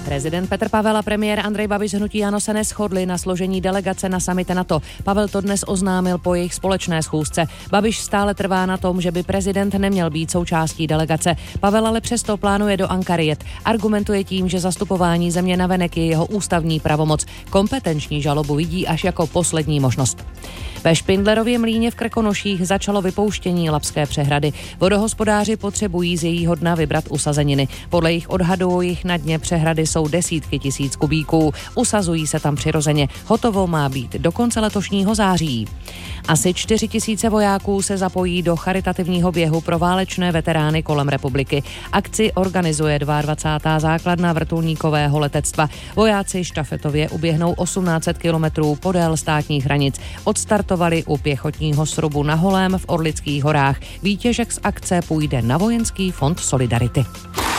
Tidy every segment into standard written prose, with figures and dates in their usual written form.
Prezident Petr Pavel a premiér Andrej Babiš z hnutí ANO se neshodli na složení delegace na summit NATO. Pavel to dnes oznámil po jejich společné schůzce. Babiš stále trvá na tom, že by prezident neměl být součástí delegace. Pavel ale přesto plánuje do Ankary jet. Argumentuje tím, že zastupování země navenek je jeho ústavní pravomoc. Kompetenční žalobu vidí až jako poslední možnost. Ve Špindlerově mlýně v Krkonoších začalo vypouštění Labské přehrady. Vodohospodáři potřebují z jejího dna vybrat usazeniny. Podle jejich odhadů jich na dně přehrady jsou desítky tisíc kubíků. Usazují se tam přirozeně. Hotovo má být do konce letošního září. Asi 4 000 vojáků se zapojí do charitativního běhu pro válečné veterány kolem republiky. Akci organizuje 22. základna vrtulníkového letectva. Vojáci štafetově uběhnou 1800 kilometrů podél státních hranic. Odstartovali u pěchotního srubu na Holém v Orlických horách. Výtěžek z akce půjde na Vojenský fond Solidarity.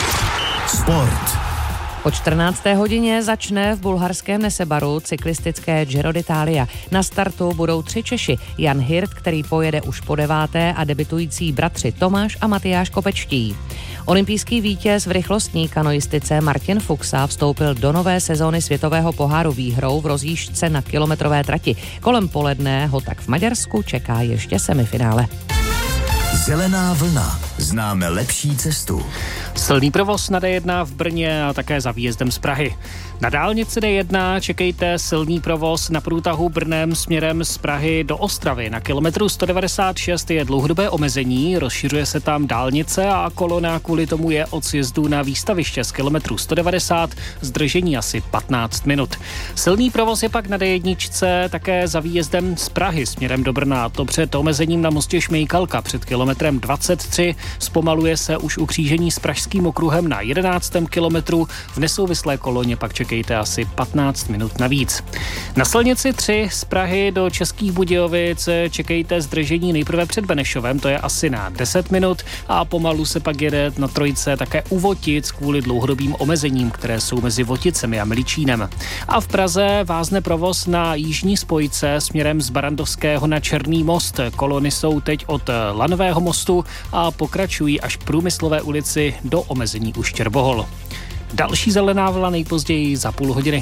Sport. Po 14. hodině začne v bulharském Nesebaru cyklistické Giro d'Italia. Na startu budou 3 Češi. Jan Hirt, který pojede už po 9. a debitující bratři Tomáš a Matyáš Kopečtí. Olympijský vítěz v rychlostní kanoistice Martin Fuxa vstoupil do nové sezóny světového poháru výhrou v rozjížďce na kilometrové trati. Kolem poledne ho tak v Maďarsku čeká ještě semifinále. Zelená vlna. Známe lepší cestu. Silný provoz na D1 v Brně a také za výjezdem z Prahy. Na dálnici D1 čekejte silný provoz na průtahu Brnem směrem z Prahy do Ostravy. Na kilometru 196 je dlouhodobé omezení, rozšiřuje se tam dálnice a kolona kvůli tomu je od sjezdu na výstaviště z kilometru 190 zdržení asi 15 minut. Silný provoz je pak na D1 také za výjezdem z Prahy směrem do Brna. To před omezením na mostě Šmejkalka před kilometrem 23. Zpomaluje se už u křížení s Pražským okruhem na 11. kilometru. V nesouvislé koloně pak čekejte asi 15 minut navíc. Na silnici 3 z Prahy do Českých Budějovic čekejte zdržení nejprve před Benešovem, to je asi na 10 minut a pomalu se pak jede na trojce také u Votic kvůli dlouhodobým omezením, které jsou mezi Voticemi a Miličínem. A v Praze vázne provoz na jižní spojce směrem z Barandovského na Černý most. Kolony jsou teď od Lanového mostu a pokračují až k Průmyslové ulici do omezení u Štěrbohol. Další zelená vlna nejpozději za půl hodiny.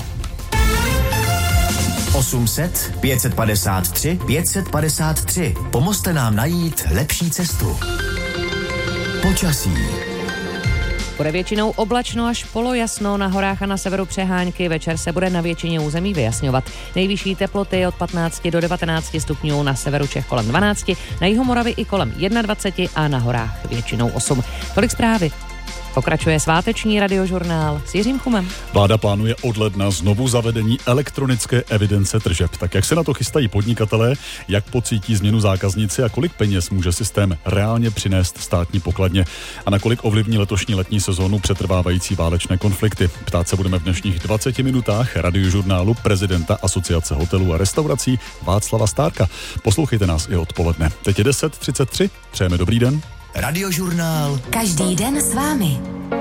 800 553 553. Pomozte nám najít lepší cestu. Počasí. Bude většinou oblačno až polojasno, na horách a na severu přehánky. Večer se bude na většině území vyjasňovat. Nejvyšší teploty od 15 do 19 stupňů, na severu Čech kolem 12, na jihu Moravy i kolem 21 a na horách většinou 8. Tolik zprávy. Pokračuje sváteční radiožurnál s Jiřím Chumem. Vláda plánuje od ledna znovu zavedení elektronické evidence tržeb. Tak jak se na to chystají podnikatelé, jak pocítí změnu zákazníci a kolik peněz může systém reálně přinést státní pokladně a nakolik ovlivní letošní letní sezónu přetrvávající válečné konflikty. Ptát se budeme v dnešních 20 minutách radiožurnálu prezidenta Asociace hotelů a restaurací Václava Stárka. Poslouchejte nás i odpoledne. Teď je 10:33, přejeme dobrý den. Radiožurnál. Každý den s vámi.